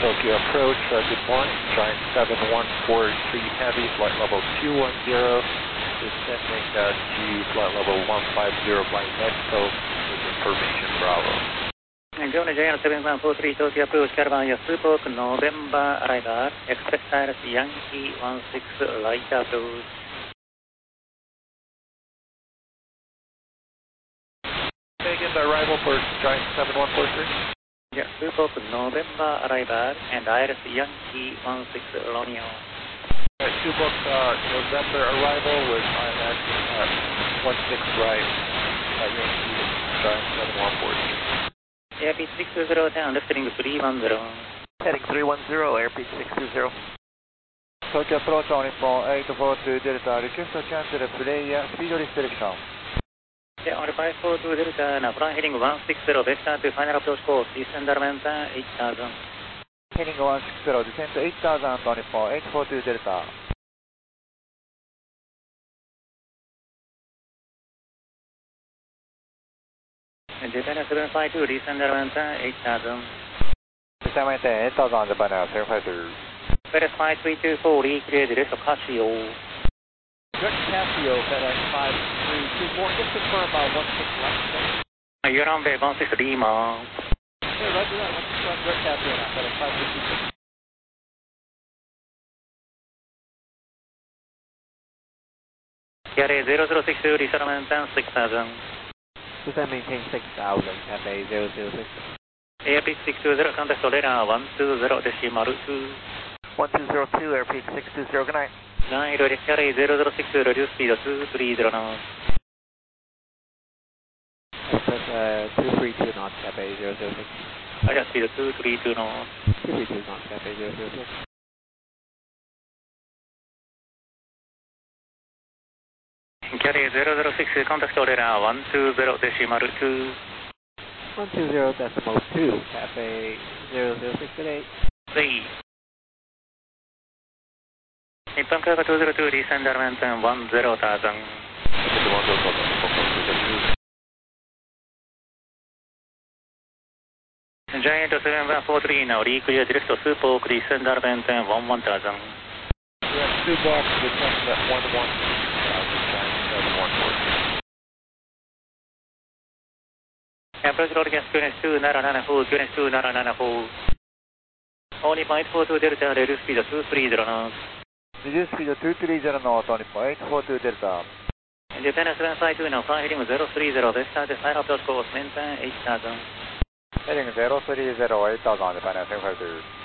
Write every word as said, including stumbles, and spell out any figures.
Tokyo approach, uh, good morning, Giant seven one four three Heavy, flight level two one zero, descending uh, to flight level one five zero by Mexico with information Bravo. Giant seven one four three Tokyo approach, Caravan Super, November arrival, Express Iris Yankee one six, light approach. Again, the arrival for Giant seven one four three. Yeah, Super, November arrival, and Iris Yankee one six, Romeo. Uh, Super, uh, November arrival with I M S uh, one six right, uh, Yankee, Giant seven one four three. Airspeed six two zero, down, lifting three one zero. Heading three one zero, airspeed six two zero. Tokyo approach on Nippon eight four two Delta, request to cancel player speed restriction. Yeah, on five four two Delta, now front heading one six zero, vector to final approach course, descend Armenta eight thousand. Heading one six zero, descend to eight thousand on Nippon eight four two Delta. And Japan seven five two, descend Armenta eight thousand. Descend Armenta eight thousand, Japan seven five two. FedEx five three two four, recreate the rest of Casio. Good Casio, FedEx five three two four, just confirm uh, one six left. You're on bay one six Lima. Hey, roger that, one six left, good Casio now, FedEx five three two four. Carry zero zero six two, descend Armenta six thousand. Descend maintain six thousand, F A zero zero six. Airspeed six two zero, contact radar one two zero, decimal two. one two zero two, airspeed six two zero, good night. Nine, ready, carry zero zero six, reduce speed two three zero knots. Express uh, two three two knots, F A zero zero six. Higher speed two three two knots. two three two knots, F A zero zero six. Carry zero zero six, contact radar one two zero, decimal two. one two zero decimal two, F A zero zero six, good eight. three. Nippon Kava two zero two, descend Armenta one zero thousand. Giant seven one four three, now reclear drift to Super, descend Armenta one one thousand. Yeah, two blocks, descend at one one thousand, Giant seven one four three. Approach road against Q N S two nine nine four, Q N S two nine nine four. Only point four two Delta, reduce speed two three zero knots. Reduce speed two three zero knots on eight four two Delta. Japan seven five two, now fly heading zero three zero, vector to final approach course, Menta eight thousand. Heading zero three zero, eight thousand, Japan seven five two.